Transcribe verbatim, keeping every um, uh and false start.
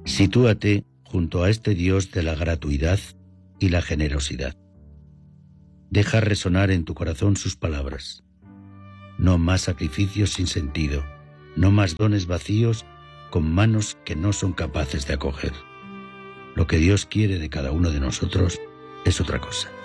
Sitúate junto a este Dios de la gratuidad y la generosidad. Deja resonar en tu corazón sus palabras. No más sacrificios sin sentido, no más dones vacíos con manos que no son capaces de acoger. Lo que Dios quiere de cada uno de nosotros es otra cosa.